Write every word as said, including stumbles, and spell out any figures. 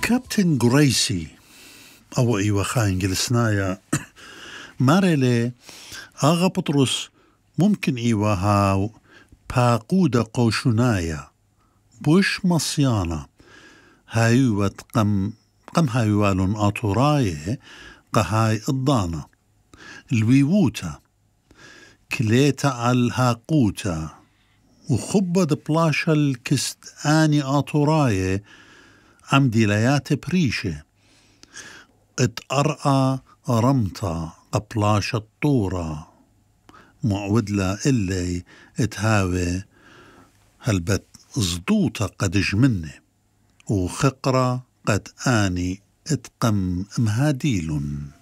كابتن جريسي أو إيوة خاين جلسنايا ماريلي آغا بطرس ممكن إيوة هاو باقودة قوشنايا بوش مصيانة هايوة قم قم هايوالون آطوراي قهاي الضانة الويووتا كليتا الهاقوتا وخبد بلاشا الكست آني آطوراي عمدي ليات بريشة اتأرأى رمطة قبلاشا الطورة معودلا إلي اتهاوي هلبت زدوطة قد جمني وخقرة قد آني اتقم مهاديل